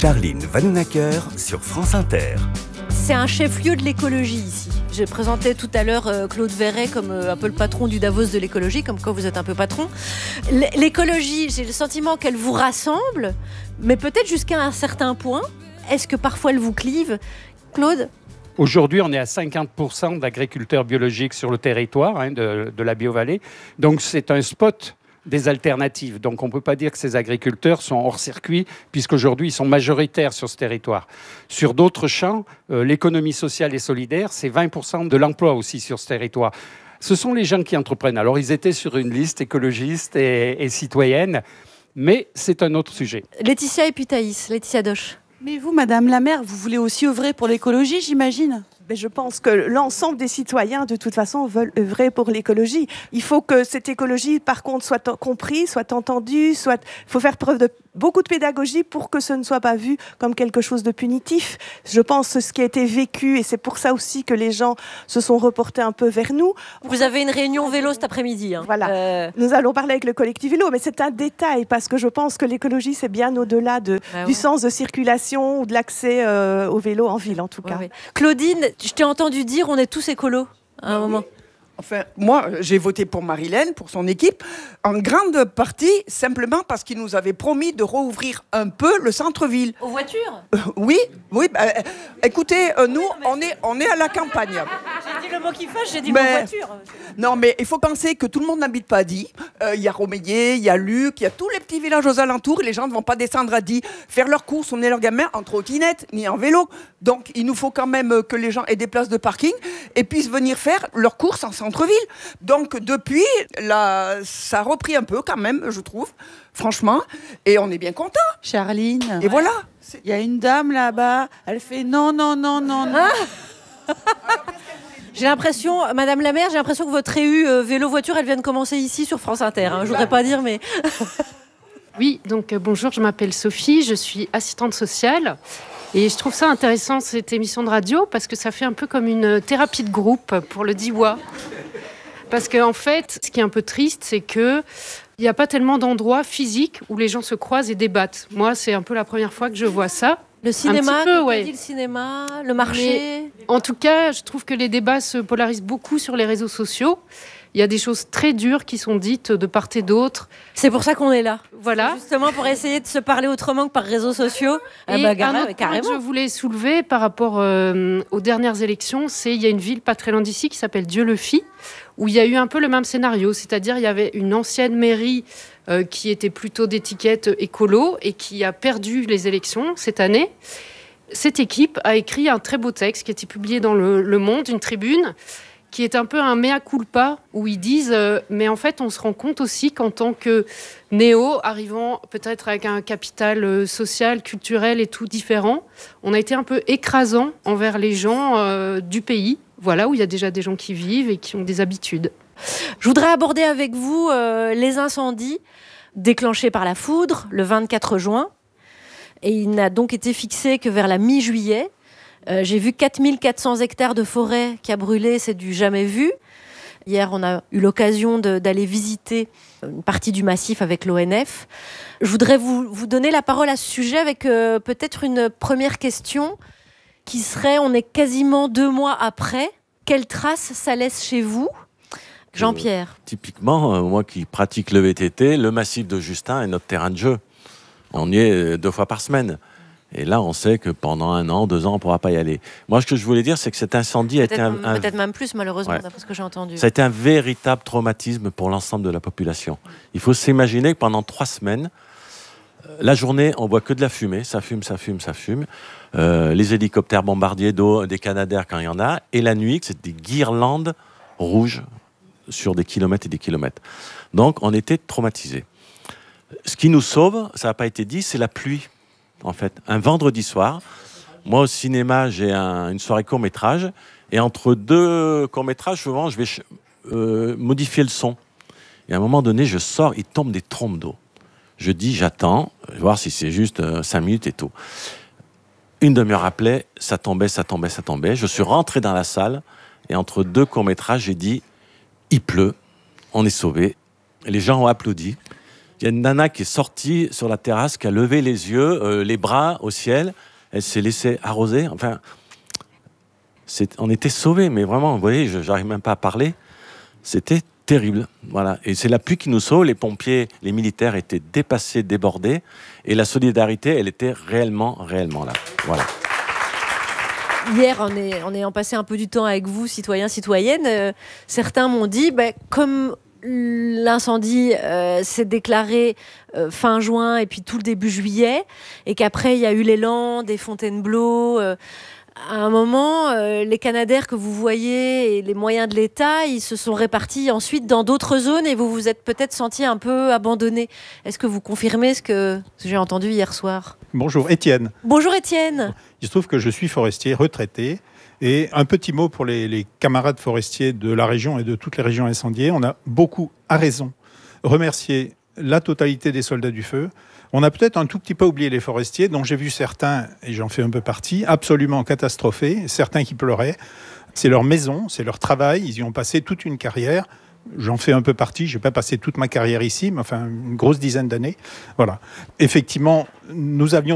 Charline Vanhoenacker sur France Inter. C'est un chef-lieu de l'écologie ici. J'ai présenté tout à l'heure Claude Verret comme un peu le patron du Davos de l'écologie, comme quoi vous êtes un peu patron. L'écologie, j'ai le sentiment qu'elle vous rassemble, mais peut-être jusqu'à un certain point. Est-ce que parfois elle vous clive, Claude ? Aujourd'hui, on est à 50% d'agriculteurs biologiques sur le territoire de la Biovallée. Donc, c'est un spot des alternatives. Donc, on ne peut pas dire que ces agriculteurs sont hors circuit, puisqu'aujourd'hui, ils sont majoritaires sur ce territoire. Sur d'autres champs, l'économie sociale et solidaire, c'est 20% de l'emploi aussi sur ce territoire. Ce sont les gens qui entreprennent. Alors, ils étaient sur une liste écologiste et citoyenne, mais c'est un autre sujet. Laetitia et puis Thaïs, Laetitia Doche. Mais vous, Madame la maire, vous voulez aussi œuvrer pour l'écologie, j'imagine ? Mais je pense que l'ensemble des citoyens, de toute façon, veulent œuvrer pour l'écologie. Il faut que cette écologie, par contre, soit comprise, soit entendue, il faut faire preuve de beaucoup de pédagogie pour que ce ne soit pas vu comme quelque chose de punitif. Je pense que ce qui a été vécu, et c'est pour ça aussi que les gens se sont reportés un peu vers nous. Vous avez une réunion vélo cet après-midi. Voilà. Nous allons parler avec le collectif vélo, mais c'est un détail, parce que je pense que l'écologie, c'est bien au-delà du sens de circulation ou de l'accès au vélo en ville, en tout cas. Ouais. Claudine, je t'ai entendu dire on est tous écolos à un moment. Enfin, moi, j'ai voté pour Marilène, pour son équipe, en grande partie, simplement parce qu'il nous avait promis de rouvrir un peu le centre-ville. Aux voitures ? Oui. Écoutez, nous, on est à la campagne. J'ai dit le mot qui fâche, j'ai dit aux voitures. Non, mais il faut penser que tout le monde n'habite pas à Die. Il y a Romeillet, il y a Luc, il y a tous les petits villages aux alentours, et les gens ne vont pas descendre à Die faire leurs courses, emmener leurs gamins en trottinette, ni en vélo. Donc, il nous faut quand même que les gens aient des places de parking et puissent venir faire leurs courses en centre-ville. Donc depuis, là, ça a repris un peu quand même, je trouve, franchement, et on est bien content. Charline. Et voilà. Il y a une dame là-bas, elle fait non. J'ai l'impression, Madame la maire, que votre réu vélo-voiture, elle vient de commencer ici sur France Inter. Je voudrais pas dire, mais... Oui, donc bonjour, je m'appelle Sophie, je suis assistante sociale. Et je trouve ça intéressant, cette émission de radio, parce que ça fait un peu comme une thérapie de groupe pour le Diois. Parce qu'en fait, ce qui est un peu triste, c'est qu'il n'y a pas tellement d'endroits physiques où les gens se croisent et débattent. Moi, c'est un peu la première fois que je vois ça. Le cinéma, ouais. Le cinéma, le marché... Mais, en tout cas, je trouve que les débats se polarisent beaucoup sur les réseaux sociaux. Il y a des choses très dures qui sont dites de part et d'autre. C'est pour ça qu'on est là. Voilà. C'est justement pour essayer de se parler autrement que par réseaux sociaux. Et un autre point que je voulais soulever par rapport aux dernières élections, il y a une ville pas très loin d'ici qui s'appelle Dieu-le-Fit, où il y a eu un peu le même scénario. C'est-à-dire, il y avait une ancienne mairie qui était plutôt d'étiquette écolo et qui a perdu les élections cette année. Cette équipe a écrit un très beau texte qui a été publié dans Le Monde, une tribune, qui est un peu un mea culpa, où ils disent mais en fait, on se rend compte aussi qu'en tant que néo, arrivant peut-être avec un capital social, culturel et tout différent, on a été un peu écrasant envers les gens du pays, voilà, où il y a déjà des gens qui vivent et qui ont des habitudes. Je voudrais aborder avec vous les incendies déclenchés par la foudre le 24 juin. Et il n'a donc été fixé que vers la mi-juillet. J'ai vu 4400 hectares de forêt qui a brûlé, c'est du jamais vu. Hier, on a eu l'occasion d'aller visiter une partie du massif avec l'ONF. Je voudrais vous donner la parole à ce sujet avec peut-être une première question qui serait, on est quasiment 2 mois après, quelle trace ça laisse chez vous ? Jean-Pierre. Typiquement, moi qui pratique le VTT, le massif de Justin est notre terrain de jeu. On y est 2 fois par semaine. Et là, on sait que pendant 1 an, 2 ans, on ne pourra pas y aller. Moi, ce que je voulais dire, c'est que cet incendie a été peut-être même plus, malheureusement, ouais. d'après ce que j'ai entendu. Ça a été un véritable traumatisme pour l'ensemble de la population. Il faut s'imaginer que pendant 3 semaines, la journée, on ne voit que de la fumée. Ça fume. Les hélicoptères bombardiers d'eau, des Canadair quand il y en a. Et la nuit, c'est des guirlandes rouges sur des kilomètres et des kilomètres. Donc, on était traumatisés. Ce qui nous sauve, ça n'a pas été dit, c'est la pluie. En fait, un vendredi soir, moi au cinéma, j'ai une soirée court-métrage, et entre 2 courts-métrages, souvent, je vais modifier le son. Et à un moment donné, je sors, il tombe des trompes d'eau. Je dis, j'attends, voir si c'est juste 5 minutes et tout. 1 demi-heure après, ça tombait. Je suis rentré dans la salle, et entre 2 courts-métrages, j'ai dit, il pleut, on est sauvés. Les gens ont applaudi. Il y a une nana qui est sortie sur la terrasse, qui a levé les yeux, les bras au ciel. Elle s'est laissée arroser. Enfin, on était sauvés, mais vraiment, vous voyez, j'arrive même pas à parler. C'était terrible. Voilà. Et c'est la pluie qui nous sauve. Les pompiers, les militaires étaient dépassés, débordés. Et la solidarité, elle était réellement là. Voilà. Hier, en ayant passé un peu du temps avec vous, citoyens, citoyennes, certains m'ont dit, comme l'incendie s'est déclaré fin juin et puis tout le début juillet, et qu'après il y a eu l'élan des Fontainebleau, à un moment, les Canadaires que vous voyez et les moyens de l'État, ils se sont répartis ensuite dans d'autres zones et vous vous êtes peut-être senti un peu abandonné. Est-ce que vous confirmez ce que j'ai entendu hier soir ? Bonjour, Étienne. Bonjour Étienne. Il se trouve que je suis forestier retraité. Et un petit mot pour les camarades forestiers de la région et de toutes les régions incendiées. On a beaucoup, à raison, remercié la totalité des soldats du feu. On a peut-être un tout petit peu oublié les forestiers, dont j'ai vu certains, et j'en fais un peu partie, absolument catastrophés, certains qui pleuraient. C'est leur maison, c'est leur travail, ils y ont passé toute une carrière. J'en fais un peu partie, je n'ai pas passé toute ma carrière ici, mais enfin une grosse dizaine d'années. Voilà. Effectivement, nous avions